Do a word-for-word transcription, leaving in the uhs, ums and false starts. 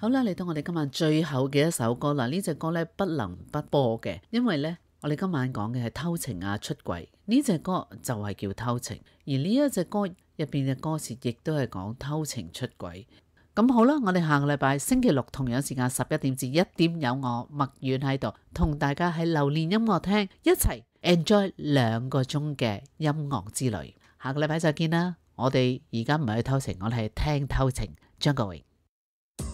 好啦，嚟到我哋今晚最後嘅一首歌啦，呢隻歌呢，不能不播嘅，因為呢，我哋今晚講嘅係偷情啊出軌，呢隻歌就係叫偷情，而呢一隻歌入邊嘅歌詞亦都係講偷情出軌。咁好啦，我哋下個禮拜星期六同樣時間十一點至一點有我麥遠喺度，同大家喺流年音樂廳一齊 enjoy 兩個鐘嘅音樂之旅。下個禮拜再見啦！我哋而家唔係去偷情，我哋係聽偷情。張國榮。